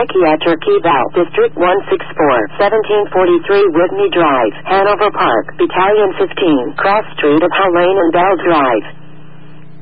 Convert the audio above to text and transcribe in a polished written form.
Psychiatric Eval, District 164, 1743 Whitney Drive, Hanover Park, Battalion 15, Cross Street of Hull Lane and Bell Drive.